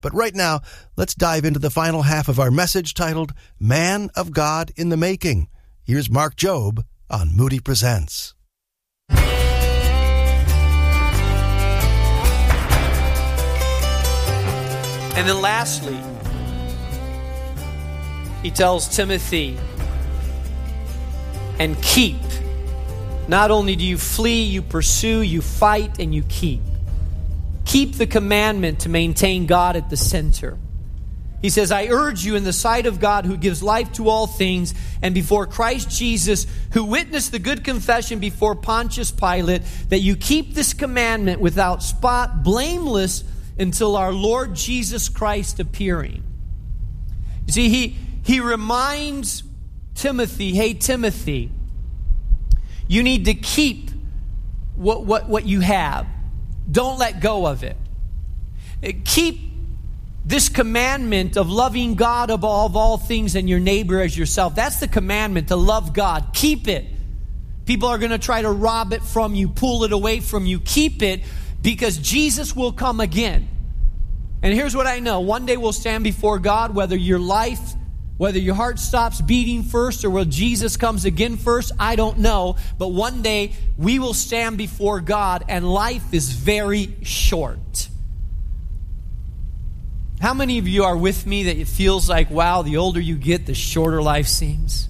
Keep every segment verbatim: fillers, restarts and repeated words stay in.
But right now, let's dive into the final half of our message titled, Man of God in the Making. Here's Mark Jobe on Moody Presents. And then lastly, he tells Timothy, and keep. Not only do you flee, you pursue, you fight, and you keep. Keep the commandment to maintain God at the center. He says, I urge you in the sight of God who gives life to all things, and before Christ Jesus, who witnessed the good confession before Pontius Pilate, that you keep this commandment without spot, blameless, until our Lord Jesus Christ appearing. You see, he, he reminds Timothy, hey, Timothy, you need to keep what, what, what you have. Don't let go of it. Keep this commandment of loving God above all things and your neighbor as yourself. That's the commandment, to love God. Keep it. People are going to try to rob it from you, pull it away from you. Keep it, because Jesus will come again. And here's what I know. One day we'll stand before God, whether your life, whether your heart stops beating first or whether Jesus comes again first, I don't know. But one day we will stand before God, and life is very short. How many of you are with me that it feels like, wow, the older you get, the shorter life seems?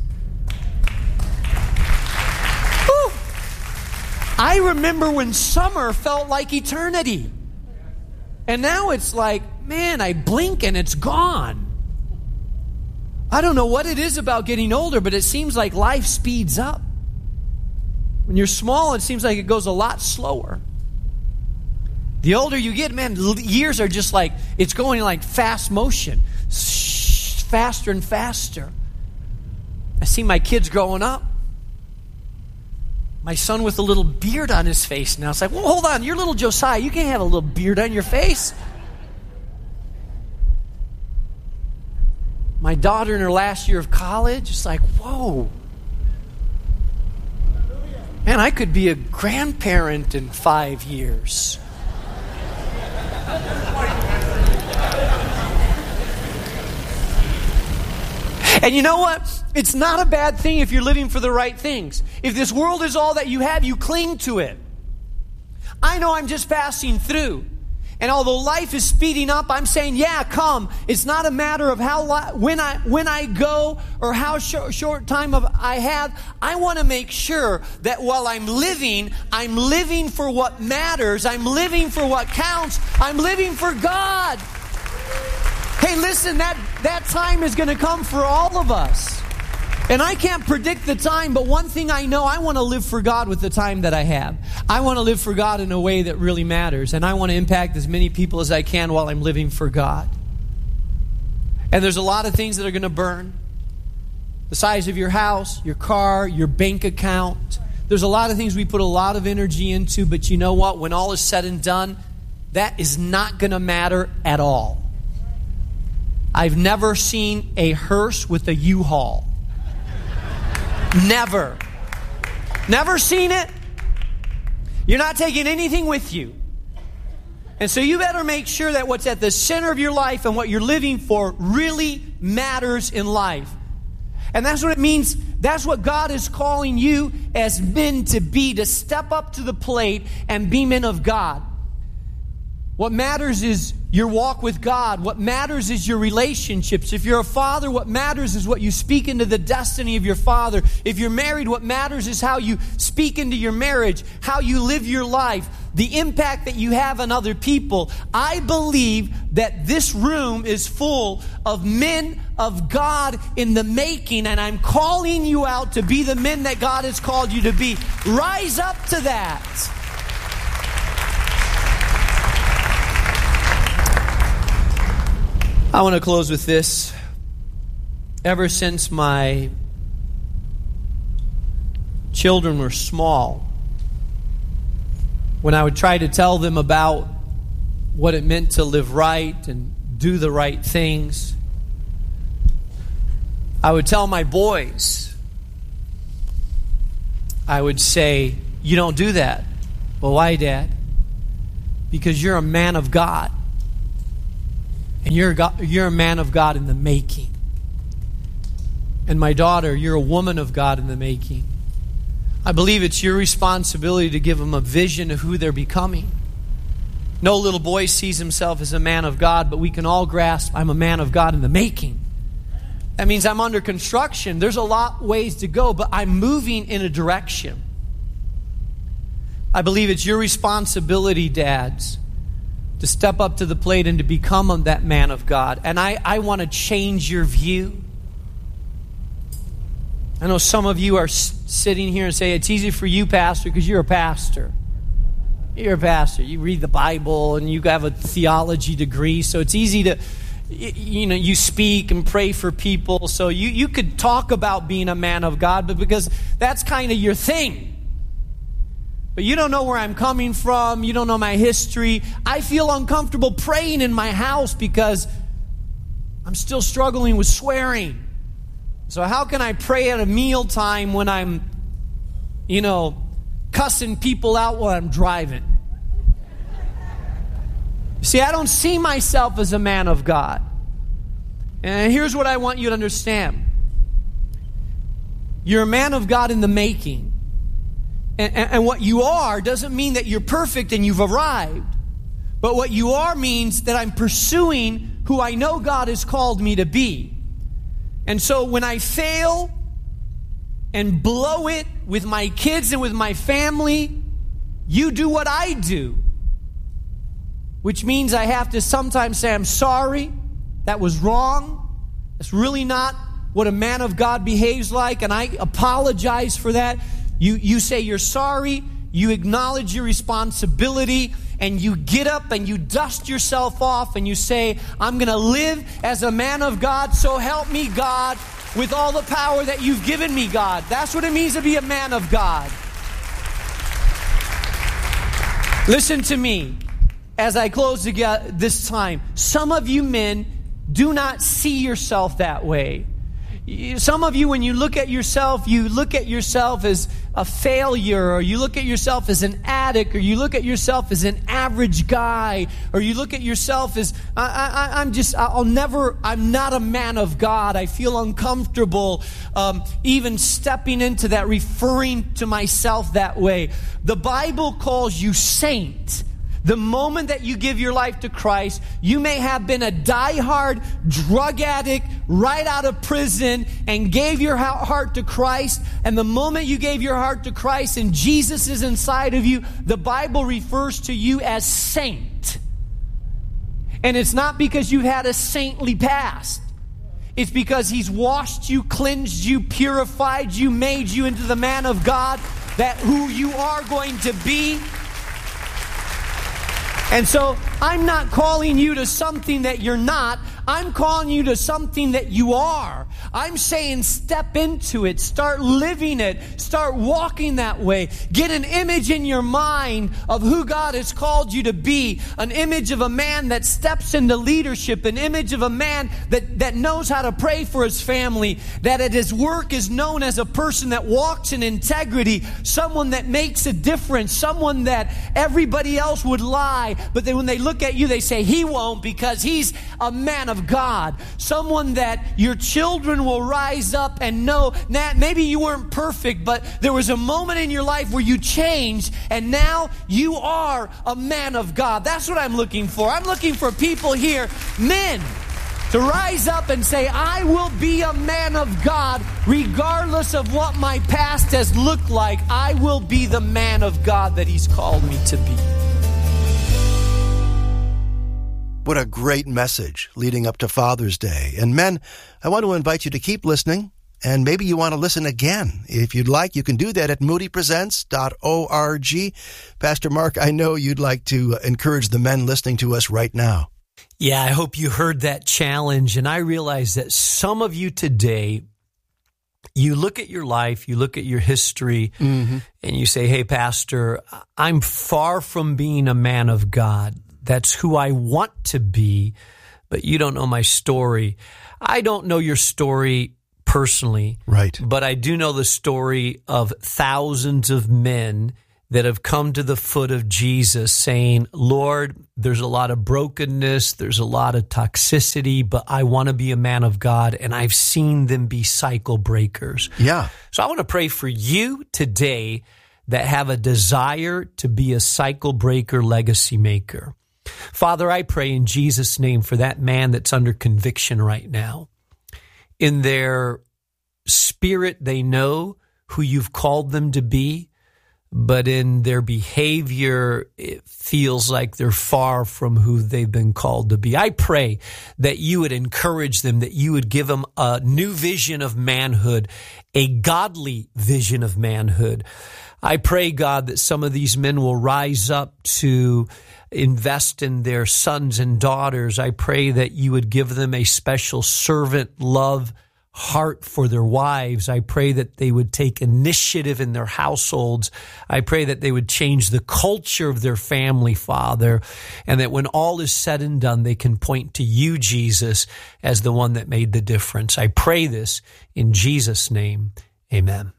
Whew. I remember when summer felt like eternity. And now it's like, man, I blink and it's gone. I don't know what it is about getting older, but it seems like life speeds up. When you're small, it seems like it goes a lot slower. The older you get, man, years are just like, it's going like fast motion. Faster and faster. I see my kids growing up. My son with a little beard on his face now. It's like, well, hold on, you're little Josiah. You can't have a little beard on your face. My daughter in her last year of college, it's like, whoa. Man, I could be a grandparent in five years. And you know what? It's not a bad thing if you're living for the right things. If this world is all that you have, you cling to it. I know I'm just passing through. And although life is speeding up, I'm saying, yeah, come. It's not a matter of how li- when I when I go or how short, short time of I have. I want to make sure that while I'm living, I'm living for what matters. I'm living for what counts. I'm living for God. Hey, listen, that, that time is going to come for all of us. And I can't predict the time, but one thing I know, I want to live for God with the time that I have. I want to live for God in a way that really matters. And I want to impact as many people as I can while I'm living for God. And there's a lot of things that are going to burn. The size of your house, your car, your bank account. There's a lot of things we put a lot of energy into, but you know what? When all is said and done, that is not going to matter at all. I've never seen a hearse with a U-Haul. Never. Never seen it. You're not taking anything with you. And so you better make sure that what's at the center of your life and what you're living for really matters in life. And that's what it means. That's what God is calling you as men to be, to step up to the plate and be men of God. What matters is your walk with God. What matters is your relationships. If you're a father, what matters is what you speak into the destiny of your father. If you're married, what matters is how you speak into your marriage, how you live your life, the impact that you have on other people. I believe that this room is full of men of God in the making, and I'm calling you out to be the men that God has called you to be. Rise up to that. I want to close with this. Ever since my children were small, when I would try to tell them about what it meant to live right and do the right things, I would tell my boys, I would say, you don't do that. Well, why, Dad? Because you're a man of God. And you're a, God, you're a man of God in the making. And my daughter, you're a woman of God in the making. I believe it's your responsibility to give them a vision of who they're becoming. No little boy sees himself as a man of God, but we can all grasp, I'm a man of God in the making. That means I'm under construction. There's a lot ways to go, but I'm moving in a direction. I believe it's your responsibility, dads, to step up to the plate and to become that man of God. And I, I want to change your view. I know some of you are s- sitting here and say, it's easy for you, pastor, because you're a pastor. You're a pastor. You read the Bible and you have a theology degree, so it's easy to, you know, you speak and pray for people. So you, you could talk about being a man of God, but because that's kind of your thing. But you don't know where I'm coming from. You don't know my history. I feel uncomfortable praying in my house because I'm still struggling with swearing. So how can I pray at a mealtime when I'm, you know, cussing people out while I'm driving? See, I don't see myself as a man of God. And here's what I want you to understand. You're a man of God in the making. And, and, and what you are doesn't mean that you're perfect and you've arrived. But what you are means that I'm pursuing who I know God has called me to be. And so when I fail and blow it with my kids and with my family, you do what I do. Which means I have to sometimes say, I'm sorry, that was wrong. That's really not what a man of God behaves like, and I apologize for that. You, you say you're sorry, you acknowledge your responsibility, and you get up and you dust yourself off and you say, I'm going to live as a man of God, so help me, God, with all the power that you've given me, God. That's what it means to be a man of God. Listen to me as I close this time. Some of you men do not see yourself that way. Some of you, when you look at yourself, you look at yourself as a failure, or you look at yourself as an addict, or you look at yourself as an average guy, or you look at yourself as, I, I, I'm just, I'll never, I'm not a man of God. I feel uncomfortable um, even stepping into that, referring to myself that way. The Bible calls you saint. The moment that you give your life to Christ, you may have been a diehard drug addict right out of prison and gave your heart to Christ. And the moment you gave your heart to Christ and Jesus is inside of you, the Bible refers to you as saint. And it's not because you've had a saintly past. It's because He's washed you, cleansed you, purified you, made you into the man of God that who you are going to be. And so I'm not calling you to something that you're not. I'm calling you to something that you are. I'm saying step into it. Start living it. Start walking that way. Get an image in your mind of who God has called you to be. An image of a man that steps into leadership. An image of a man that, that knows how to pray for his family. That at his work is known as a person that walks in integrity. Someone that makes a difference. Someone that everybody else would lie. But then when they look at you, they say, he won't, because he's a man of God. Someone that your children will rise up and know, Nat, maybe you weren't perfect, but there was a moment in your life where you changed, and now you are a man of God. That's what I'm looking for. I'm looking for people here, men, to rise up and say, I will be a man of God regardless of what my past has looked like. I will be the man of God that He's called me to be. What a great message leading up to Father's Day. And men, I want to invite you to keep listening, and maybe you want to listen again. If you'd like, you can do that at moody presents dot org. Pastor Mark, I know you'd like to encourage the men listening to us right now. Yeah, I hope you heard that challenge. And I realize that some of you today, you look at your life, you look at your history, mm-hmm. and you say, hey, Pastor, I'm far from being a man of God. That's who I want to be, but you don't know my story. I don't know your story personally, right? But I do know the story of thousands of men that have come to the foot of Jesus saying, Lord, there's a lot of brokenness, there's a lot of toxicity, but I want to be a man of God, and I've seen them be cycle breakers. Yeah. So I want to pray for you today that have a desire to be a cycle breaker, legacy maker. Father, I pray in Jesus' name for that man that's under conviction right now. In their spirit, they know who you've called them to be, but in their behavior, it feels like they're far from who they've been called to be. I pray that you would encourage them, that you would give them a new vision of manhood, a godly vision of manhood. I pray, God, that some of these men will rise up to invest in their sons and daughters. I pray that you would give them a special servant love heart for their wives. I pray that they would take initiative in their households. I pray that they would change the culture of their family, Father, and that when all is said and done, they can point to you, Jesus, as the one that made the difference. I pray this in Jesus' name. Amen.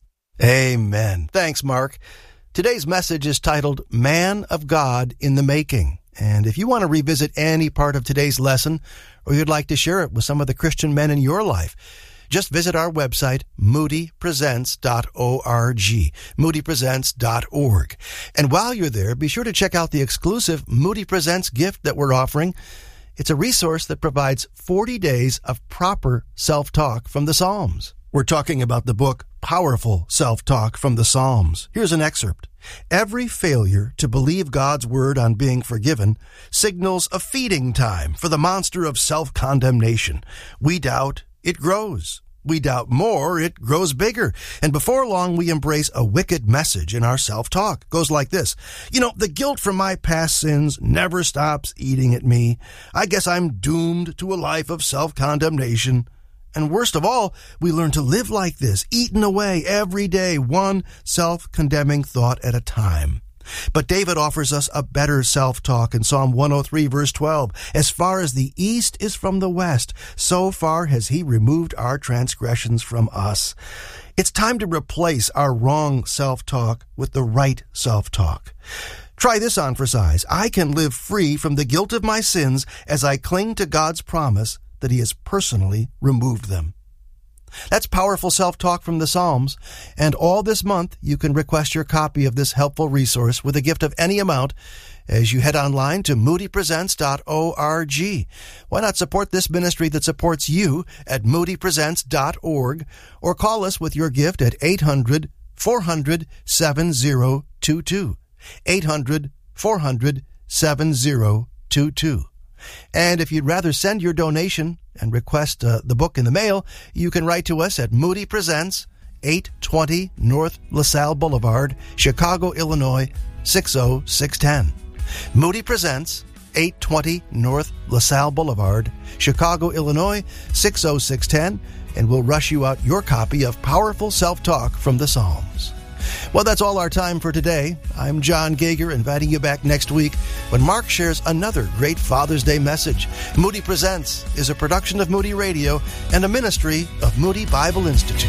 Amen. Thanks, Mark. Today's message is titled Man of God in the Making. And if you want to revisit any part of today's lesson, or you'd like to share it with some of the Christian men in your life, just visit our website, moody presents dot org, moody presents dot org. And while you're there, be sure to check out the exclusive Moody Presents gift that we're offering. It's a resource that provides forty days of proper self-talk from the Psalms. We're talking about the book, Powerful Self-Talk from the Psalms. Here's an excerpt. Every failure to believe God's word on being forgiven signals a feeding time for the monster of self-condemnation. We doubt, it grows. We doubt more, it grows bigger. And before long, we embrace a wicked message in our self-talk. It goes like this. You know, the guilt from my past sins never stops eating at me. I guess I'm doomed to a life of self-condemnation. And worst of all, we learn to live like this, eaten away every day, one self-condemning thought at a time. But David offers us a better self-talk in Psalm one oh three, verse twelve. As far as the east is from the west, so far has he removed our transgressions from us. It's time to replace our wrong self-talk with the right self-talk. Try this on for size. I can live free from the guilt of my sins as I cling to God's promise that he has personally removed them. That's Powerful Self-Talk from the Psalms. And all this month, you can request your copy of this helpful resource with a gift of any amount as you head online to moody presents dot org. Why not support this ministry that supports you at moody presents dot org, or call us with your gift at eight hundred, four hundred, seven oh two two. eight hundred, four hundred, seven oh two two. And if you'd rather send your donation and request uh, the book in the mail, you can write to us at Moody Presents, eight twenty North LaSalle Boulevard, Chicago, Illinois, six oh six one oh. Moody Presents, eight twenty North LaSalle Boulevard, Chicago, Illinois, six oh six one oh, and we'll rush you out your copy of Powerful Self-Talk from the Psalms. Well, that's all our time for today. I'm John Gager, inviting you back next week when Mark shares another great Father's Day message. Moody Presents is a production of Moody Radio and a ministry of Moody Bible Institute.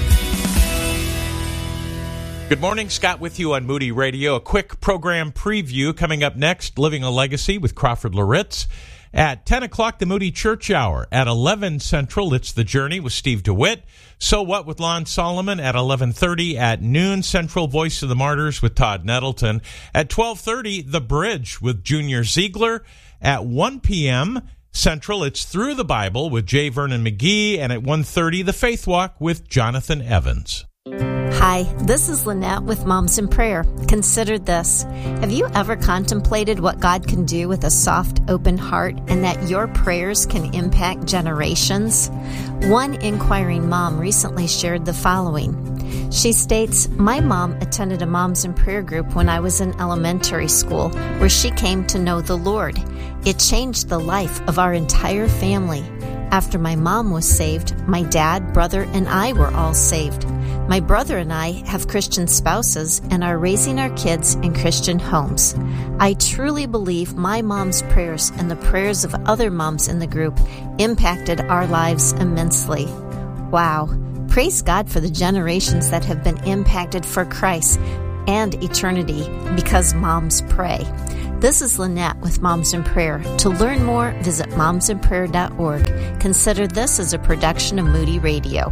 Good morning, Scott with you on Moody Radio. A quick program preview coming up next, Living a Legacy with Crawford Loritz. At ten o'clock, the Moody Church Hour. At eleven Central, it's The Journey with Steve DeWitt. So What with Lon Solomon at eleven thirty. At noon Central, Voice of the Martyrs with Todd Nettleton. At twelve thirty, The Bridge with Junior Ziegler. At one p.m. Central, it's Through the Bible with J. Vernon McGee. And at one thirty, The Faith Walk with Jonathan Evans. Hi, this is Lynette with Moms in Prayer. Consider this. Have you ever contemplated what God can do with a soft, open heart and that your prayers can impact generations? One inquiring mom recently shared the following. She states, my mom attended a Moms in Prayer group when I was in elementary school where she came to know the Lord. It changed the life of our entire family. After my mom was saved, my dad, brother, and I were all saved. My brother and I have Christian spouses and are raising our kids in Christian homes. I truly believe my mom's prayers and the prayers of other moms in the group impacted our lives immensely. Wow. Praise God for the generations that have been impacted for Christ. and eternity because moms pray. This is Lynette with Moms in Prayer. To learn more, visit moms in prayer dot org. Consider this as a production of Moody Radio.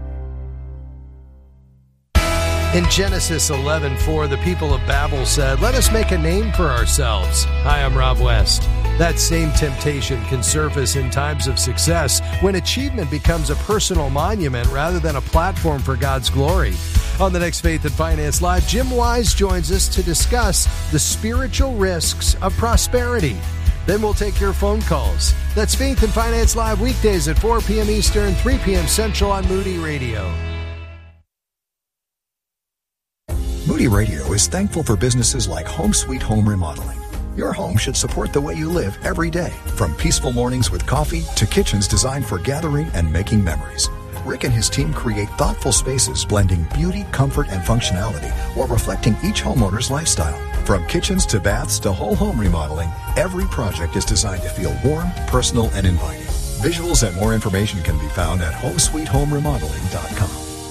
In Genesis eleven four, the people of Babel said, "Let us make a name for ourselves." Hi, I'm Rob West. That same temptation can surface in times of success when achievement becomes a personal monument rather than a platform for God's glory. On the next Faith and Finance Live, Jim Wise joins us to discuss the spiritual risks of prosperity. Then we'll take your phone calls. That's Faith and Finance Live weekdays at four p.m. Eastern, three p.m. Central on Moody Radio. Moody Radio is thankful for businesses like Home Sweet Home Remodeling. Your home should support the way you live every day, from peaceful mornings with coffee to kitchens designed for gathering and making memories. Rick and his team create thoughtful spaces blending beauty, comfort, and functionality while reflecting each homeowner's lifestyle. From kitchens to baths to whole home remodeling, every project is designed to feel warm, personal, and inviting. Visuals and more information can be found at home sweet home remodeling dot com.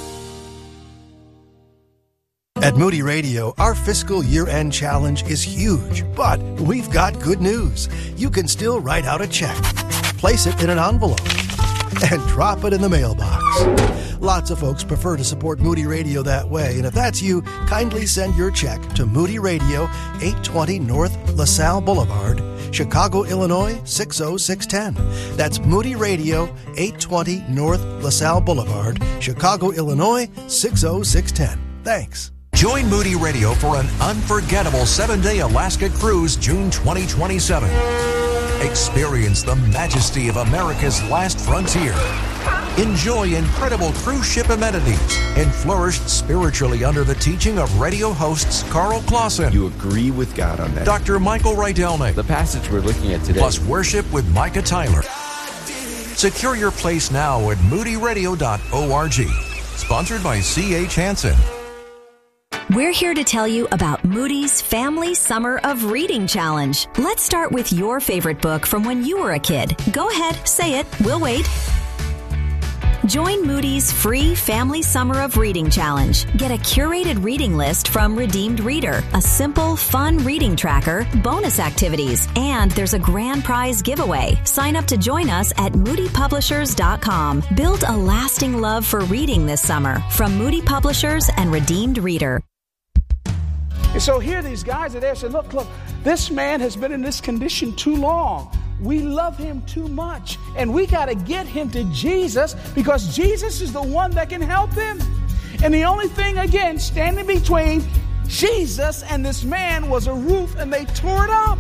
At Moody Radio, our fiscal year-end challenge is huge, but we've got good news. You can still write out a check, place it in an envelope, and drop it in the mailbox. Lots of folks prefer to support Moody Radio that way, and if that's you, kindly send your check to Moody Radio, eight twenty North LaSalle Boulevard, Chicago, Illinois, six oh six one oh. That's Moody Radio, eight twenty North LaSalle Boulevard, Chicago, Illinois, six oh six one oh. Thanks. Join Moody Radio for an unforgettable seven-day Alaska cruise June twenty twenty-seven. Experience the majesty of America's last frontier. Enjoy incredible cruise ship amenities and flourish spiritually under the teaching of radio hosts Carl Clausen. You agree with God on that. Doctor Michael Rydelnik. The passage we're looking at today. Plus worship with Micah Tyler. Secure your place now at moody radio dot org. Sponsored by C H Hansen. We're here to tell you about Moody's Family Summer of Reading Challenge. Let's start with your favorite book from when you were a kid. Go ahead, say it. We'll wait. Join Moody's free Family Summer of Reading Challenge. Get a curated reading list from Redeemed Reader, a simple, fun reading tracker, bonus activities, and there's a grand prize giveaway. Sign up to join us at moody publishers dot com. Build a lasting love for reading this summer from Moody Publishers and Redeemed Reader. And so here these guys are there saying, look, look, this man has been in this condition too long. We love him too much. And we got to get him to Jesus because Jesus is the one that can help him. And the only thing, again, standing between Jesus and this man was a roof, and they tore it up.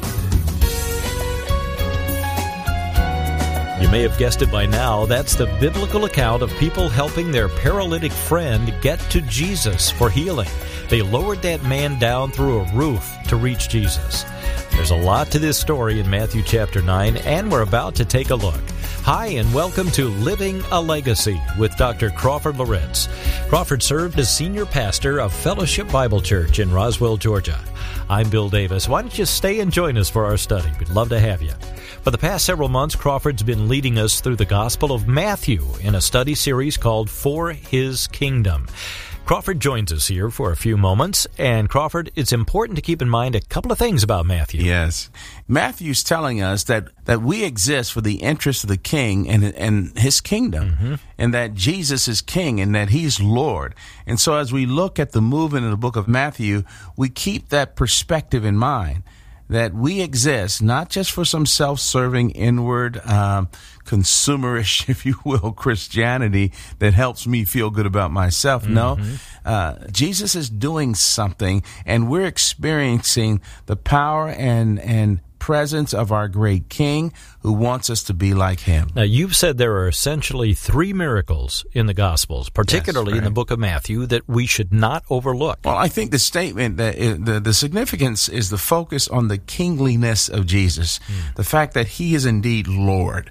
You may have guessed it by now. That's the biblical account of people helping their paralytic friend get to Jesus for healing. They lowered that man down through a roof to reach Jesus. There's a lot to this story in Matthew chapter nine, and we're about to take a look. Hi, and welcome to Living a Legacy with Doctor Crawford Loritts. Crawford served as senior pastor of Fellowship Bible Church in Roswell, Georgia. I'm Bill Davis. Why don't you stay and join us for our study? We'd love to have you. For the past several months, Crawford's been leading us through the Gospel of Matthew in a study series called For His Kingdom. Crawford joins us here for a few moments. And Crawford, it's important to keep in mind a couple of things about Matthew. Yes. Matthew's telling us that, that we exist for the interest of the king and, and his kingdom, mm-hmm. and that Jesus is king and that he's Lord. And so as we look at the movement in the book of Matthew, we keep that perspective in mind, that we exist not just for some self-serving, inward, um, consumerish, if you will, Christianity that helps me feel good about myself. Mm-hmm. No, uh, Jesus is doing something, and we're experiencing the power and and presence of our great King who wants us to be like him. Now, you've said there are essentially three miracles in the Gospels, particularly yes, right. in the book of Matthew, that we should not overlook. Well, I think the statement, that the, the significance is the focus on the kingliness of Jesus, mm. the fact that he is indeed Lord.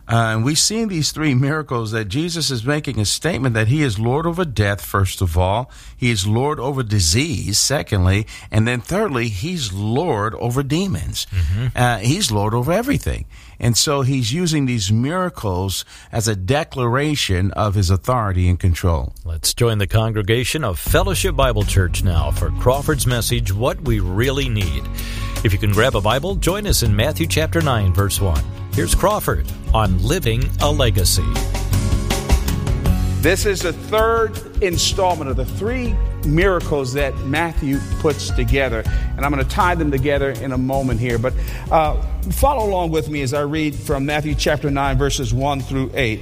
Uh, and we see in these three miracles that Jesus is making a statement that he is Lord over death, first of all. He is Lord over disease, secondly. And then thirdly, he's Lord over demons. Mm-hmm. Uh, he's Lord over everything. And so he's using these miracles as a declaration of his authority and control. Let's join the congregation of Fellowship Bible Church now for Crawford's message, What We Really Need. If you can grab a Bible, join us in Matthew chapter nine, verse one. Here's Crawford on Living a Legacy. This is the third installment of the three miracles that Matthew puts together. And I'm going to tie them together in a moment here. But uh, follow along with me as I read from Matthew chapter nine, verses one through eight.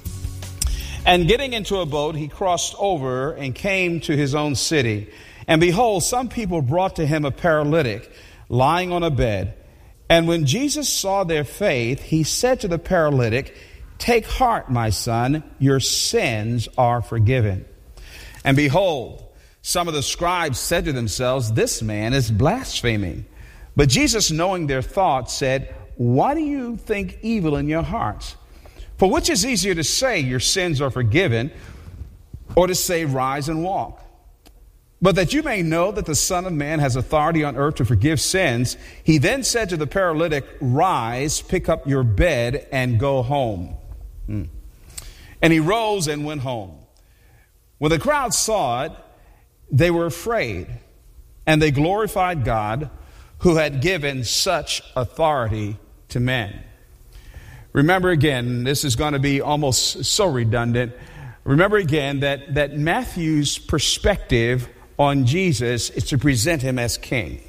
And getting into a boat, he crossed over and came to his own city. And behold, some people brought to him a paralytic lying on a bed. And when Jesus saw their faith, he said to the paralytic, "Take heart, my son, your sins are forgiven." And behold, some of the scribes said to themselves, "This man is blaspheming." But Jesus, knowing their thoughts, said, "Why do you think evil in your hearts? For which is easier to say, 'Your sins are forgiven,' or to say, 'Rise and walk'? But that you may know that the Son of Man has authority on earth to forgive sins," he then said to the paralytic, "Rise, pick up your bed, and go home." Hmm. And he rose and went home. When the crowd saw it, they were afraid, and they glorified God, who had given such authority to men. Remember again, this is going to be almost so redundant. Remember again that, that Matthew's perspective on Jesus is to present him as king.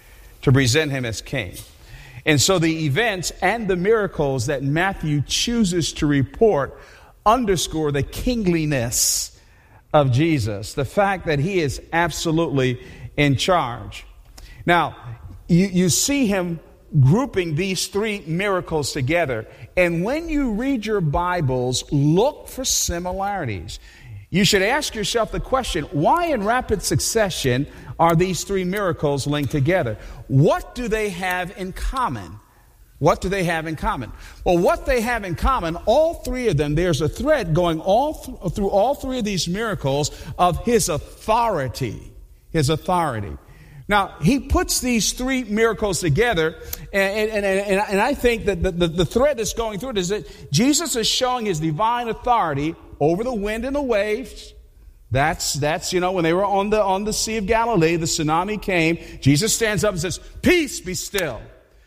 To present him as king. And so the events and the miracles that Matthew chooses to report underscore the kingliness of Jesus. The fact that he is absolutely in charge. Now, you, you see him grouping these three miracles together. And when you read your Bibles, look for similarities. You should ask yourself the question, why in rapid succession are these three miracles linked together? What do they have in common? What do they have in common? Well, what they have in common, all three of them, there's a thread going all th- through all three of these miracles of his authority. His authority. Now, he puts these three miracles together, and, and, and, and I think that the, the, the thread that's going through it is that Jesus is showing his divine authority over the wind and the waves. That's, that's, you know, when they were on the, on the Sea of Galilee, the tsunami came. Jesus stands up and says, "Peace, be still."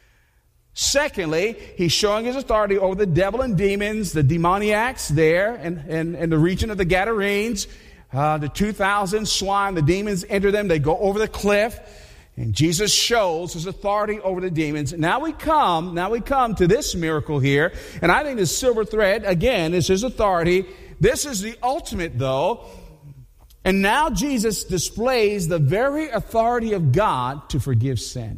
Secondly, he's showing his authority over the devil and demons, the demoniacs there in, in, in the region of the Gadarenes. Uh, the two thousand swine, the demons enter them. They go over the cliff. And Jesus shows his authority over the demons. Now we come, now we come to this miracle here. And I think the silver thread, again, is his authority. This is the ultimate, though. And now Jesus displays the very authority of God to forgive sin.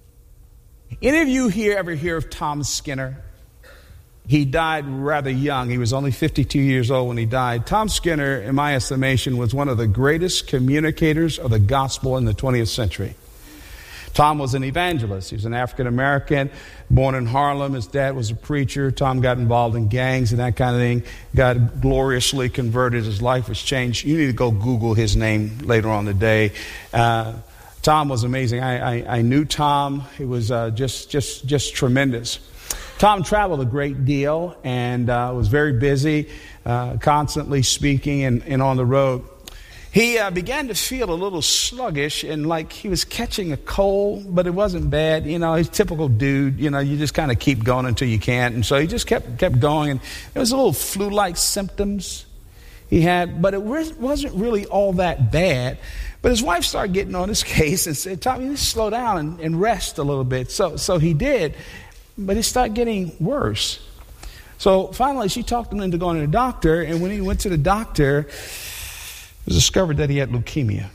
Any of you here ever hear of Thomas Skinner? He died rather young. He was only fifty-two years old when he died. Tom Skinner, in my estimation, was one of the greatest communicators of the gospel in the twentieth century. Tom was an evangelist. He was an African American, born in Harlem. His dad was a preacher. Tom got involved in gangs and that kind of thing. Got gloriously converted. His life was changed. You need to go Google his name later on today. Uh, Tom was amazing. I, I, I knew Tom. He was uh, just, just, just tremendous. Tom traveled a great deal and uh, was very busy, uh, constantly speaking and, and on the road. He uh, began to feel a little sluggish and like he was catching a cold, but it wasn't bad. You know, he's a typical dude. You know, you just kind of keep going until you can't. And so he just kept kept going. And there was a little flu-like symptoms he had, but it wasn't really all that bad. But his wife started getting on his case and said, "Tom, you need to slow down and, and rest a little bit." So, so he did, but it started getting worse. So finally, she talked him into going to the doctor. And when he went to the doctor, it was discovered that he had leukemia.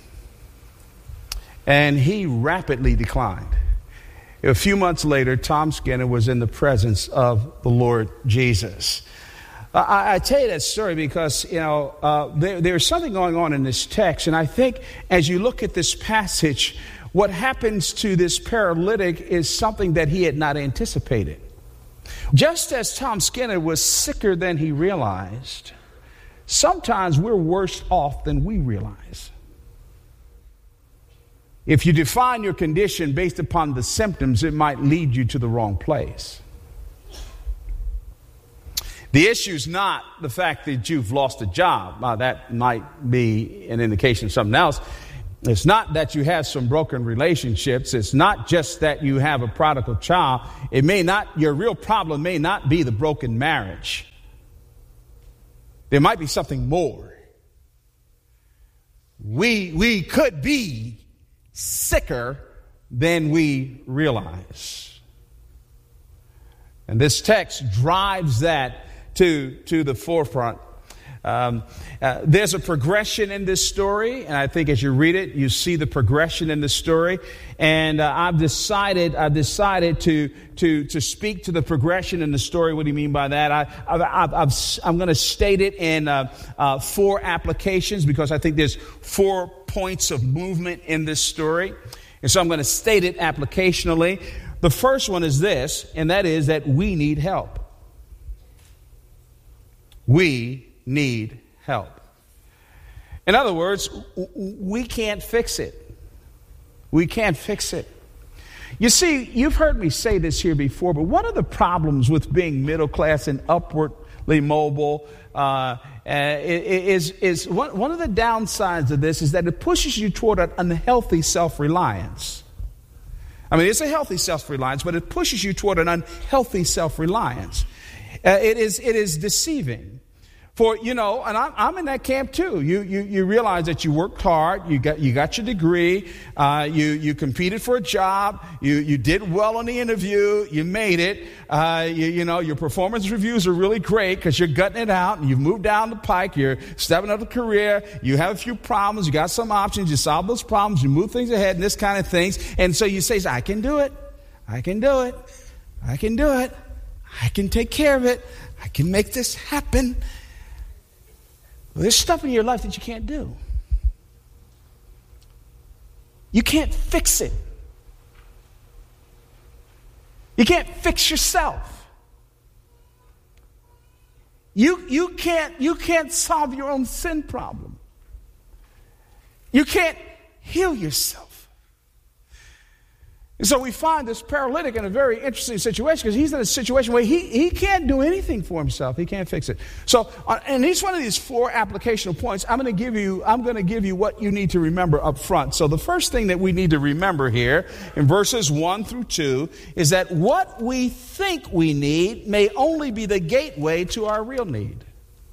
And he rapidly declined. A few months later, Tom Skinner was in the presence of the Lord Jesus. I, I tell you that story because, you know, uh, there, there's something going on in this text. And I think as you look at this passage, what happens to this paralytic is something that he had not anticipated. Just as Tom Skinner was sicker than he realized, sometimes we're worse off than we realize. If you define your condition based upon the symptoms, it might lead you to the wrong place. The issue is not the fact that you've lost a job. Uh, that might be an indication of something else. It's not that you have some broken relationships. It's not just that you have a prodigal child. It may not, your real problem may not be the broken marriage. There might be something more. We, we could be sicker than we realize. And this text drives that to, to the forefront. Um, uh, there's a progression in this story, and I think as you read it, you see the progression in the story. And uh, I've decided, I've decided to to to speak to the progression in the story. What do you mean by that? I, I've, I've, I've, I'm going to state it in uh, uh, four applications because I think there's four points of movement in this story, and so I'm going to state it applicationally. The first one is this, and that is that we need help. We need help. In other words, we can't fix it. We can't fix it. You see, you've heard me say this here before, but one of the problems with being middle class and upwardly mobile uh, is, is one, one of the downsides of this is that it pushes you toward an unhealthy self-reliance. I mean, it's a healthy self-reliance, but it pushes you toward an unhealthy self-reliance. Uh, it is, it is deceiving. For, you know, and I'm, I'm in that camp too. You, you, you realize that you worked hard, you got, you got your degree, uh, you, you competed for a job, you, you did well on the interview, you made it, uh, you, you know, your performance reviews are really great because you're gutting it out and you've moved down the pike, you're stepping up the career, you have a few problems, you got some options, you solve those problems, you move things ahead and this kind of things. And so you say, I can do it, I can do it, I can do it, I can take care of it, I can make this happen. Well, there's stuff in your life that you can't do. You can't fix it. You can't fix yourself. You, you, can't, you can't solve your own sin problem. You can't heal yourself. And so we find this paralytic in a very interesting situation because he's in a situation where he, he can't do anything for himself. He can't fix it. So uh, in each one of these four applicational points, I'm going to give you, I'm going to give you what you need to remember up front. So the first thing that we need to remember here in verses one through two is that what we think we need may only be the gateway to our real need.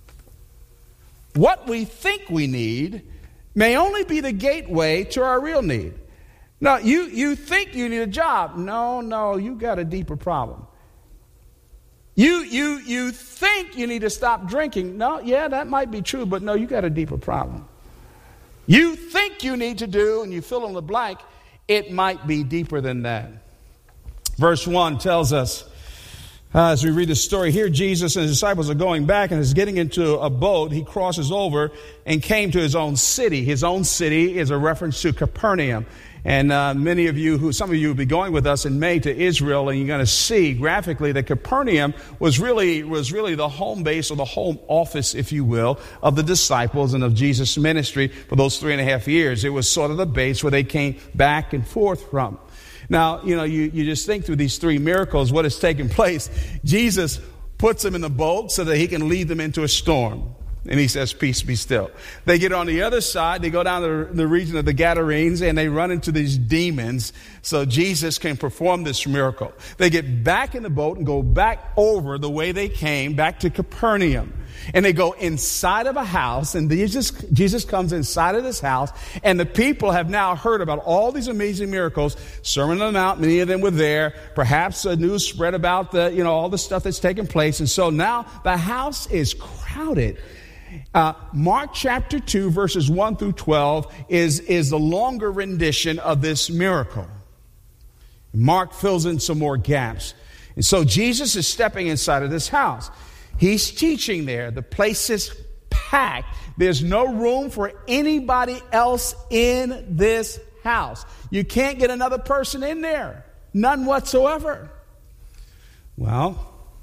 What we think we need may only be the gateway to our real need. No, you, you think you need a job. No, no, you got a deeper problem. You, you, you think you need to stop drinking. No, yeah, that might be true, but no, you got a deeper problem. You think you need to do, and you fill in the blank, it might be deeper than that. Verse one tells us, uh, as we read the story here, Jesus and his disciples are going back and is getting into a boat. He crosses over and came to his own city. His own city is a reference to Capernaum. And uh, many of you, who some of you will be going with us in May to Israel, and you're going to see graphically that Capernaum was really was really the home base or the home office, if you will, of the disciples and of Jesus' ministry for those three and a half years. It was sort of the base where they came back and forth from. Now, you know, you, you just think through these three miracles, what has taken place. Jesus puts them in the boat so that he can lead them into a storm. And he says, peace, be still. They get on the other side. They go down to the region of the Gadarenes and they run into these demons so Jesus can perform this miracle. They get back in the boat and go back over the way they came, back to Capernaum. And they go inside of a house, and Jesus, Jesus comes inside of this house, and the people have now heard about all these amazing miracles. Sermon on the Mount, many of them were there. Perhaps a news spread about the, you know, all the stuff that's taken place. And so now the house is crowded. Uh, Mark chapter two, verses one through twelve is, is the longer rendition of this miracle. Mark fills in some more gaps. And so Jesus is stepping inside of this house. He's teaching there. The place is packed. There's no room for anybody else in this house. You can't get another person in there. None whatsoever. Well,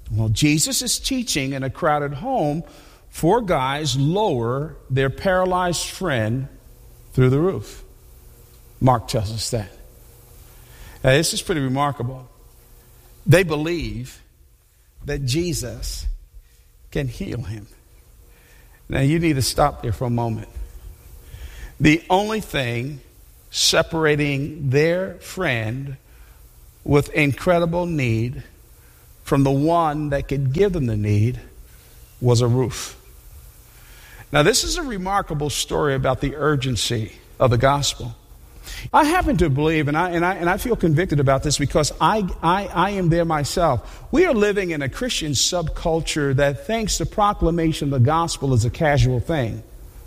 Well, Jesus is teaching in a crowded home. Four guys lower their paralyzed friend through the roof. Mark tells us that. Now, this is pretty remarkable. They believe that Jesus can heal him. Now, you need to stop there for a moment. The only thing separating their friend with incredible need from the one that could give them the need was a roof. Now, this is a remarkable story about the urgency of the gospel. I happen to believe, and I and I and I feel convicted about this because I, I I am there myself. We are living in a Christian subculture that thinks the proclamation of the gospel is a casual thing.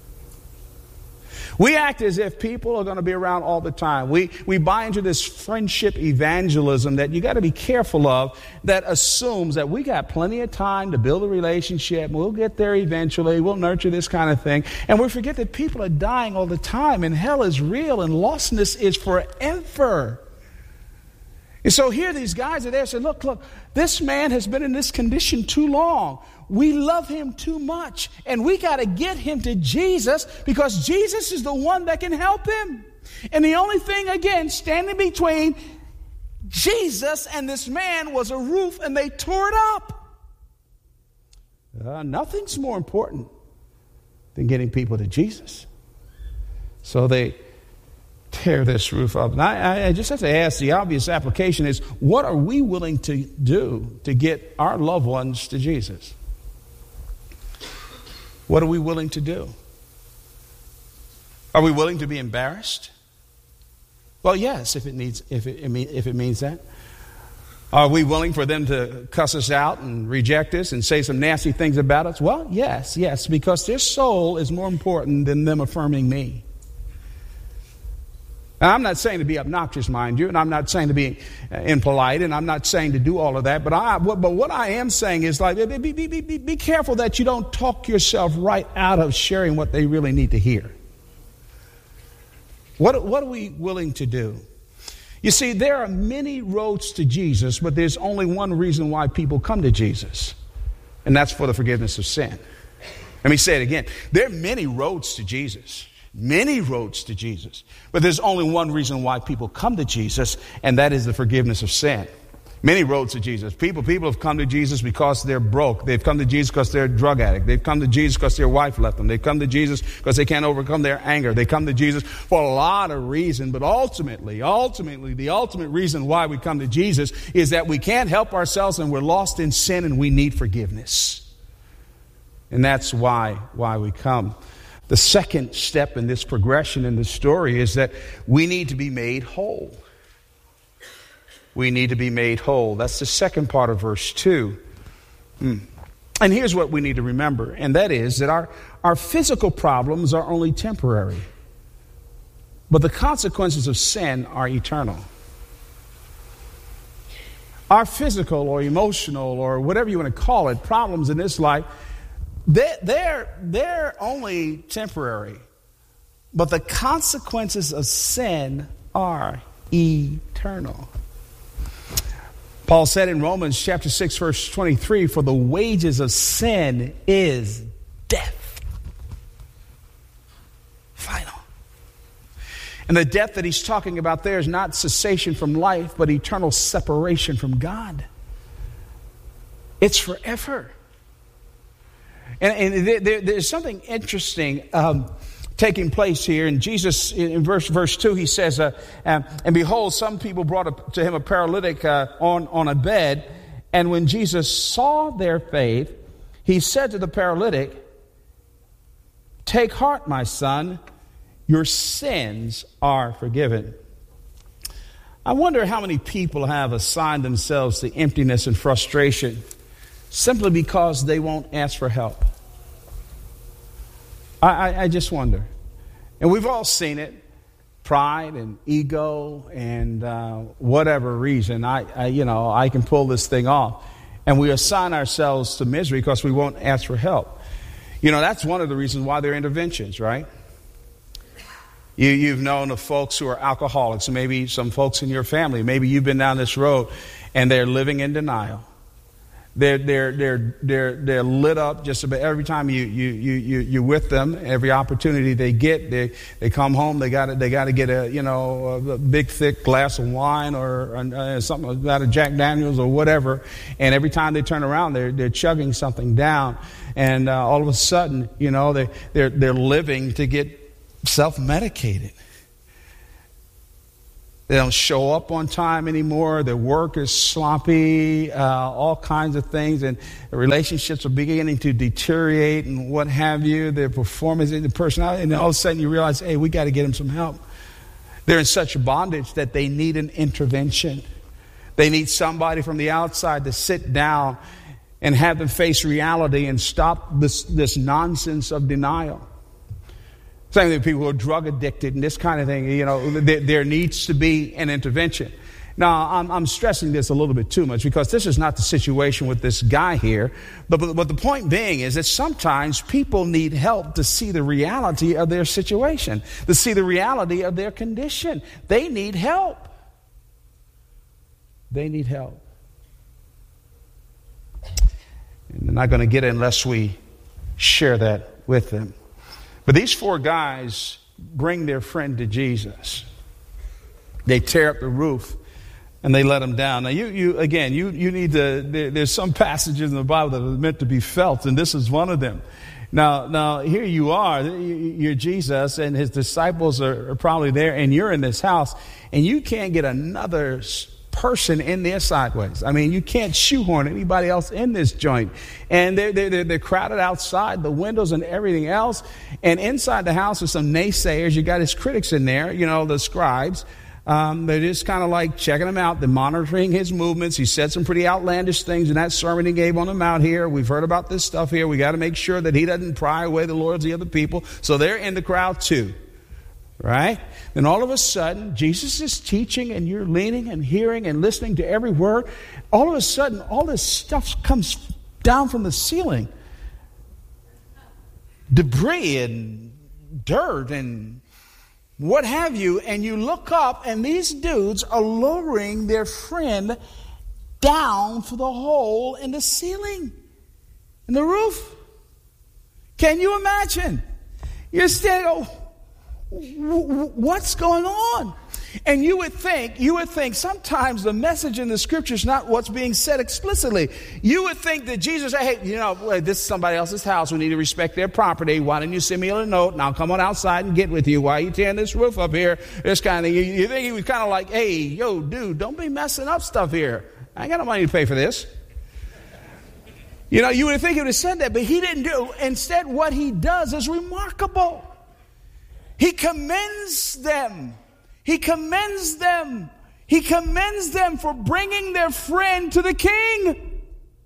We act as if people are going to be around all the time. We we buy into this friendship evangelism that you got to be careful of, that assumes that we got plenty of time to build a relationship. We'll get there eventually. We'll nurture this kind of thing. And we forget that people are dying all the time, and hell is real, and lostness is forever. And so here these guys are there saying, look, look, this man has been in this condition too long. We love him too much, and we got to get him to Jesus because Jesus is the one that can help him. And the only thing, again, standing between Jesus and this man was a roof, and they tore it up. Uh, nothing's more important than getting people to Jesus. So they tear this roof up. And I, I just have to ask, the obvious application is, what are we willing to do to get our loved ones to Jesus? What are we willing to do? Are we willing to be embarrassed? Well, yes, if it needs, if it, if it means that. Are we willing for them to cuss us out and reject us and say some nasty things about us? Well, yes, yes, because their soul is more important than them affirming me. Now, I'm not saying to be obnoxious, mind you, and I'm not saying to be impolite, and I'm not saying to do all of that, but I, but what I am saying is, like, be, be, be, be, be careful that you don't talk yourself right out of sharing what they really need to hear. What, what are we willing to do? You see, there are many roads to Jesus, but there's only one reason why people come to Jesus, and that's for the forgiveness of sin. Let me say it again. There are many roads to Jesus. Many roads to Jesus. But there's only one reason why people come to Jesus, and that is the forgiveness of sin. Many roads to Jesus. People, people have come to Jesus because they're broke. They've come to Jesus because they're a drug addict. They've come to Jesus because their wife left them. They've come to Jesus because they can't overcome their anger. They come to Jesus for a lot of reasons. But ultimately, ultimately, the ultimate reason why we come to Jesus is that we can't help ourselves and we're lost in sin and we need forgiveness. And that's why, why we come. The second step in this progression in the story is that we need to be made whole. We need to be made whole. That's the second part of verse two. Mm. And here's what we need to remember, and that is that our, our physical problems are only temporary, but the consequences of sin are eternal. Our physical or emotional or whatever you want to call it, problems in this life, They're, they're, they're only temporary, but the consequences of sin are eternal. Paul said in Romans chapter six, verse twenty-three, for the wages of sin is death. Final. And the death that he's talking about there is not cessation from life, but eternal separation from God. It's forever. And, and there, there's something interesting um, taking place here. And Jesus, in verse verse two, he says, uh, um, and behold, some people brought a, to him a paralytic uh, on, on a bed. And when Jesus saw their faith, he said to the paralytic, take heart, my son, your sins are forgiven. I wonder how many people have assigned themselves to emptiness and frustration simply because they won't ask for help. I, I, I just wonder. And we've all seen it. Pride and ego and uh, whatever reason. I, I, you know, I can pull this thing off. And we assign ourselves to misery because we won't ask for help. You know, that's one of the reasons why there are interventions, right? You, you've known of folks who are alcoholics, maybe some folks in your family. Maybe you've been down this road and they're living in denial. They're they're they're they're they're lit up just about every time you you you you you're with them. Every opportunity they get, they they come home. They got to they got to get a you know a big thick glass of wine or uh, something about a Jack Daniels or whatever. And every time they turn around, they're they're chugging something down. And uh, all of a sudden, you know, they they're they're living to get self-medicated. They don't show up on time anymore. Their work is sloppy, uh, all kinds of things, and the relationships are beginning to deteriorate and what have you. Their performance, the personality, and all of a sudden you realize, hey, we got to get them some help. They're in such bondage that they need an intervention. They need somebody from the outside to sit down and have them face reality and stop this, this nonsense of denial. Same thing with people who are drug addicted and this kind of thing. You know, there, there needs to be an intervention. Now, I'm, I'm stressing this a little bit too much because this is not the situation with this guy here. But, but, but the point being is that sometimes people need help to see the reality of their situation, to see the reality of their condition. They need help. They need help. And they're not going to get it unless we share that with them. But these four guys bring their friend to Jesus. They tear up the roof and they let him down. Now, you, you again, you, you need to, there, there's some passages in the Bible that are meant to be felt, and this is one of them. Now, now here you are, you're Jesus, and his disciples are, are probably there, and you're in this house, and you can't get another person in there sideways. I mean, you can't shoehorn anybody else in this joint. And they're, they're, they're crowded outside, the windows and everything else. And inside the house are some naysayers. You got his critics in there, you know, the scribes. Um, they're just kind of like checking him out. They're monitoring his movements. He said some pretty outlandish things in that sermon he gave on the Mount here. We've heard about this stuff here. We got to make sure that he doesn't pry away the Lord's the other people. So they're in the crowd too. Right? Then all of a sudden, Jesus is teaching and you're leaning and hearing and listening to every word. All of a sudden, all this stuff comes down from the ceiling. Debris and dirt and what have you. And you look up and these dudes are lowering their friend down through the hole in the ceiling, in the roof. Can you imagine? You're standing, oh, what's going on? And you would think, you would think sometimes the message in the scripture is not what's being said explicitly. You would think that Jesus said, hey, you know, this is somebody else's house. We need to respect their property. Why don't you send me a note and I'll come on outside and get with you? Why are you tearing this roof up here? This kind of thing. You, you think he was kind of like, hey, yo, dude, don't be messing up stuff here. I ain't got no money to pay for this. You know, you would think he would have said that, but he didn't do. Instead, what he does is remarkable. He commends them. He commends them. He commends them for bringing their friend to the king.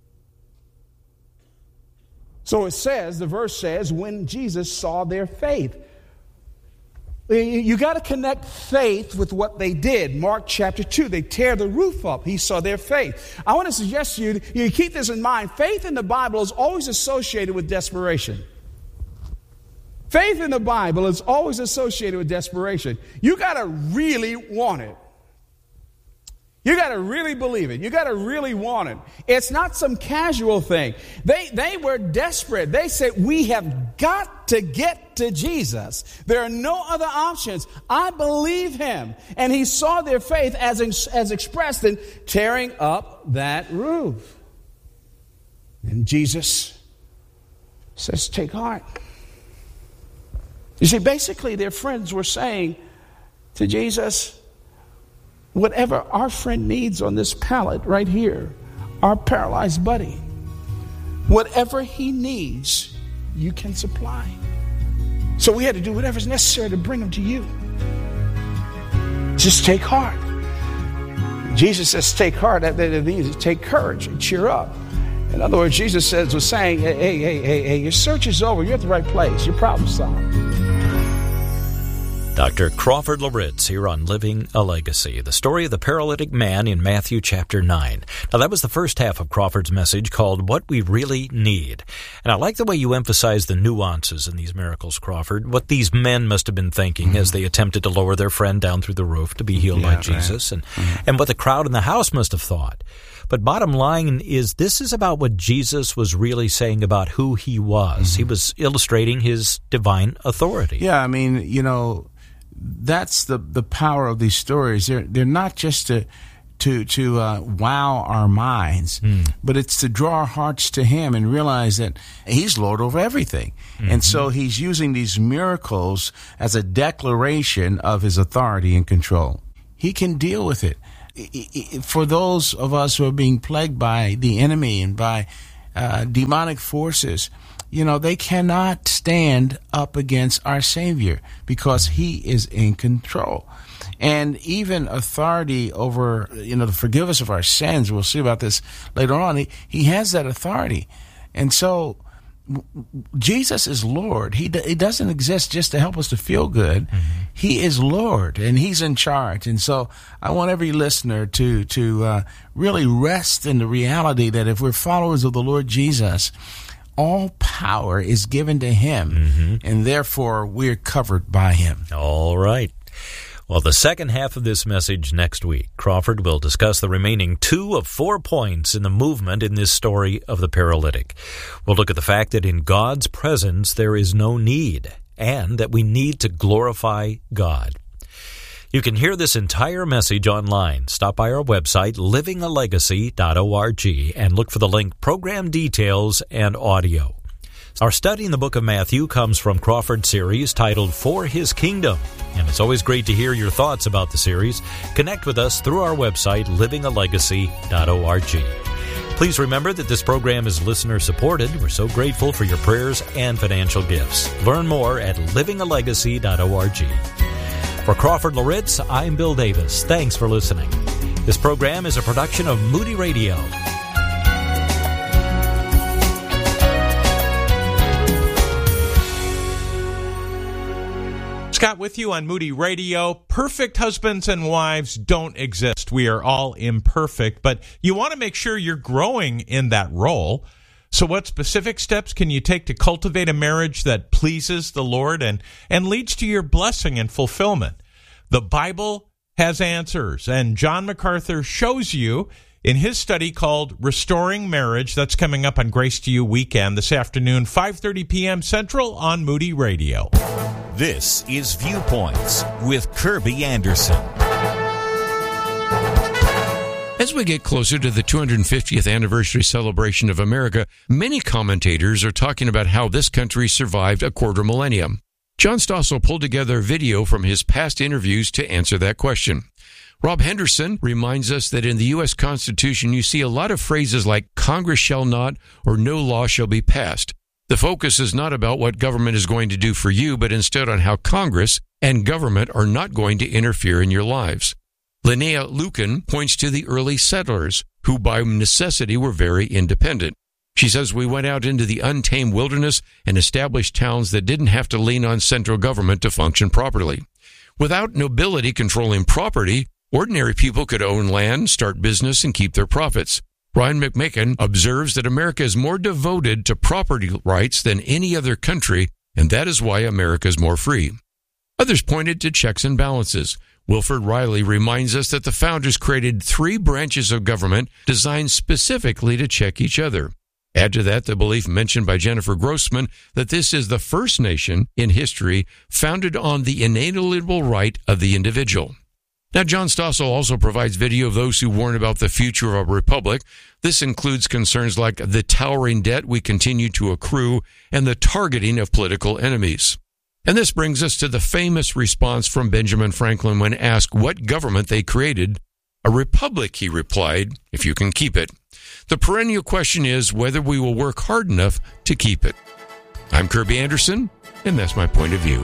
So it says, the verse says, when Jesus saw their faith. You got to connect faith with what they did. Mark chapter two, they tear the roof up. He saw their faith. I want to suggest to you, you keep this in mind. Faith in the Bible is always associated with desperation. Faith in the Bible is always associated with desperation. You got to really want it. You got to really believe it. You got to really want it. It's not some casual thing. They they were desperate. They said, we have got to get to Jesus. There are no other options. I believe him. And he saw their faith as, as expressed in tearing up that roof. And Jesus says, take heart. You see, basically their friends were saying to Jesus, whatever our friend needs on this pallet right here, our paralyzed buddy, whatever he needs, you can supply. So we had to do whatever's necessary to bring him to you. Just take heart. Jesus says take heart. That means take courage, cheer up. In other words, Jesus says, was saying, hey, hey, hey, hey, hey, your search is over. You're at the right place. Your problem solved. Doctor Crawford Loritts here on Living a Legacy, the story of the paralytic man in Matthew chapter nine. Now, that was the first half of Crawford's message called What We Really Need. And I like the way you emphasize the nuances in these miracles, Crawford, what these men must have been thinking mm-hmm. as they attempted to lower their friend down through the roof to be healed yeah, by Jesus, right. and, mm-hmm. and what the crowd in the house must have thought. But bottom line is, this is about what Jesus was really saying about who he was. Mm-hmm. He was illustrating his divine authority. Yeah, I mean, you know, that's the, the power of these stories. They're, they're not just to to to uh, wow our minds, mm. but it's to draw our hearts to him and realize that he's Lord over everything. Mm-hmm. And so he's using these miracles as a declaration of his authority and control. He can deal with it. For those of us who are being plagued by the enemy and by uh, demonic forces, you know, they cannot stand up against our Savior because he is in control. And even authority over, you know, to forgive us of our sins, we'll see about this later on, he, he has that authority. And so Jesus is Lord. He, he doesn't exist just to help us to feel good. Mm-hmm. He is Lord, and he's in charge. And so I want every listener to, to uh, really rest in the reality that if we're followers of the Lord Jesus, all power is given to him, mm-hmm. and therefore we're covered by him. All right. Well, the second half of this message next week, Crawford will discuss the remaining two of four points in the movement in this story of the paralytic. We'll look at the fact that in God's presence there is no need, and that we need to glorify God. You can hear this entire message online. Stop by our website, living a legacy dot org, and look for the link Program Details and Audio. Our study in the book of Matthew comes from Crawford's series titled For His Kingdom, and it's always great to hear your thoughts about the series. Connect with us through our website, living a legacy dot org. Please remember that this program is listener-supported. We're so grateful for your prayers and financial gifts. Learn more at living a legacy dot org. For Crawford Loritz, I'm Bill Davis. Thanks for listening. This program is a production of Moody Radio. Scott with you on Moody Radio. Perfect husbands and wives don't exist. We are all imperfect, but you want to make sure you're growing in that role. So what specific steps can you take to cultivate a marriage that pleases the Lord and, and leads to your blessing and fulfillment? The Bible has answers, and John MacArthur shows you in his study called Restoring Marriage. That's coming up on Grace to You Weekend this afternoon, five thirty p.m. Central on Moody Radio. This is Viewpoints with Kirby Anderson. As we get closer to the two hundred fiftieth anniversary celebration of America, many commentators are talking about how this country survived a quarter millennium. John Stossel pulled together a video from his past interviews to answer that question. Rob Henderson reminds us that in the U S Constitution you see a lot of phrases like Congress shall not or no law shall be passed. The focus is not about what government is going to do for you, but instead on how Congress and government are not going to interfere in your lives. Linnea Lucan points to the early settlers, who by necessity were very independent. She says we went out into the untamed wilderness and established towns that didn't have to lean on central government to function properly. Without nobility controlling property, ordinary people could own land, start business, and keep their profits. Ryan McMakin observes that America is more devoted to property rights than any other country, and that is why America is more free. Others pointed to checks and balances. Wilford Riley reminds us that the founders created three branches of government designed specifically to check each other. Add to that the belief mentioned by Jennifer Grossman that this is the first nation in history founded on the inalienable right of the individual. Now, John Stossel also provides video of those who warn about the future of our republic. This includes concerns like the towering debt we continue to accrue and the targeting of political enemies. And this brings us to the famous response from Benjamin Franklin when asked what government they created. A republic, he replied, if you can keep it. The perennial question is whether we will work hard enough to keep it. I'm Kirby Anderson, and that's my point of view.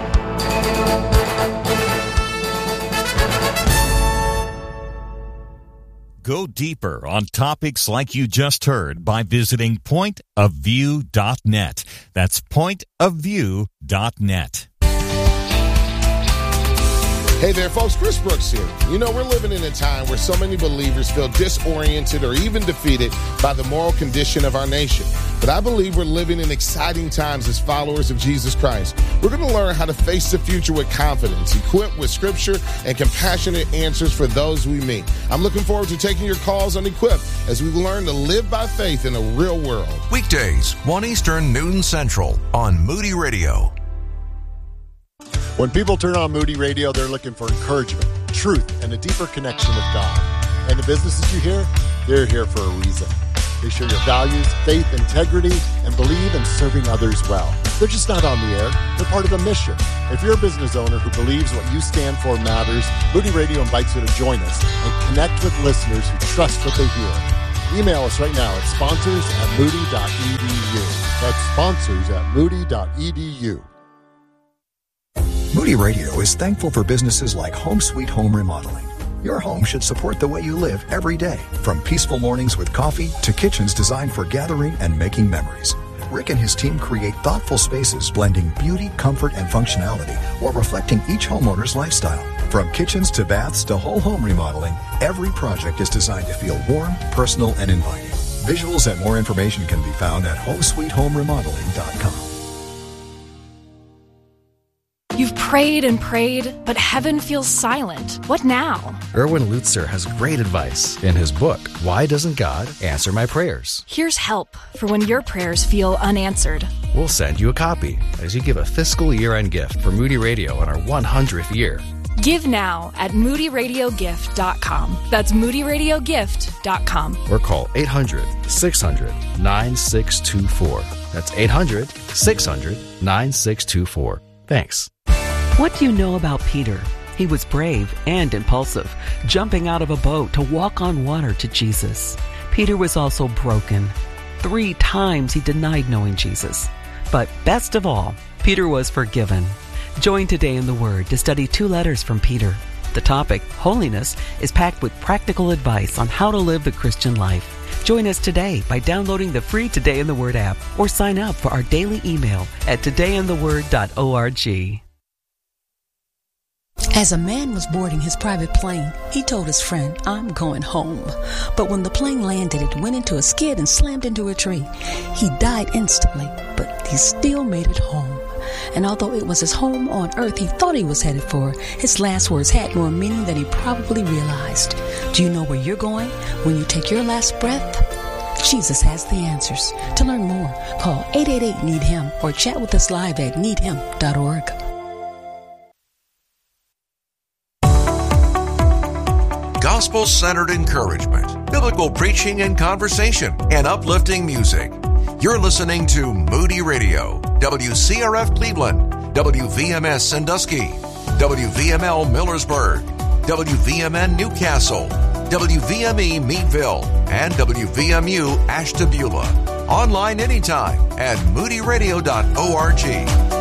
Go deeper on topics like you just heard by visiting point of view dot net. That's point of view dot net. Hey there, folks. Chris Brooks here. You know, we're living in a time where so many believers feel disoriented or even defeated by the moral condition of our nation. But I believe we're living in exciting times as followers of Jesus Christ. We're going to learn how to face the future with confidence, equipped with scripture and compassionate answers for those we meet. I'm looking forward to taking your calls on Equip as we learn to live by faith in a real world. Weekdays, one Eastern, noon Central on Moody Radio. When people turn on Moody Radio, they're looking for encouragement, truth, and a deeper connection with God. And the businesses you hear, they're here for a reason. They share your values, faith, integrity, and believe in serving others well. They're just not on the air. They're part of a mission. If you're a business owner who believes what you stand for matters, Moody Radio invites you to join us and connect with listeners who trust what they hear. Email us right now at sponsors at moody dot e d u. That's sponsors at moody dot e d u. Moody Radio is thankful for businesses like Home Sweet Home Remodeling. Your home should support the way you live every day, from peaceful mornings with coffee to kitchens designed for gathering and making memories. Rick and his team create thoughtful spaces blending beauty, comfort, and functionality while reflecting each homeowner's lifestyle. From kitchens to baths to whole home remodeling, every project is designed to feel warm, personal, and inviting. Visuals and more information can be found at home sweet home remodeling dot com. You've prayed and prayed, but heaven feels silent. What now? Erwin Lutzer has great advice in his book, Why Doesn't God Answer My Prayers? Here's help for when your prayers feel unanswered. We'll send you a copy as you give a fiscal year-end gift for Moody Radio on our one hundredth year. Give now at moody radio gift dot com. That's moody radio gift dot com. Or call eight hundred, six hundred, nine six two four. That's eight hundred, six hundred, nine six two four. Thanks. What do you know about Peter? He was brave and impulsive, jumping out of a boat to walk on water to Jesus. Peter was also broken. Three times he denied knowing Jesus. But best of all, Peter was forgiven. Join Today in the Word to study two letters from Peter. The topic, holiness, is packed with practical advice on how to live the Christian life. Join us today by downloading the free Today in the Word app or sign up for our daily email at today in the word dot org. As a man was boarding his private plane, he told his friend, "I'm going home." But when the plane landed, it went into a skid and slammed into a tree. He died instantly, but he still made it home. And although it was his home on earth he thought he was headed for, his last words had more meaning than he probably realized. Do you know where you're going when you take your last breath? Jesus has the answers. To learn more, call eight eight eight, need him or chat with us live at need him dot org. Gospel-centered encouragement, biblical preaching and conversation, and uplifting music. You're listening to Moody Radio, W C R F Cleveland, W V M S Sandusky, W V M L Millersburg, W V M N Newcastle, W V M E Meadville, and W V M U Ashtabula. Online anytime at moody radio dot org.